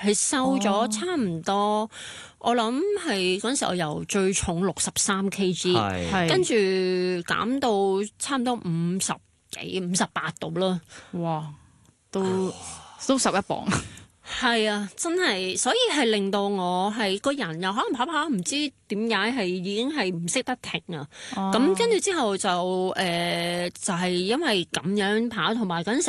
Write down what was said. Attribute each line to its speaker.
Speaker 1: 係瘦咗差唔多。我諗係嗰陣時我由最重63 kg，跟住減到差唔多50幾、58度啦。
Speaker 2: 哇，都11磅。
Speaker 1: 係啊，真係，所以係令到我係個人又可能跑跑唔知點解係已經係唔識得停啊。咁跟住之後就係因為咁樣跑，同埋嗰陣時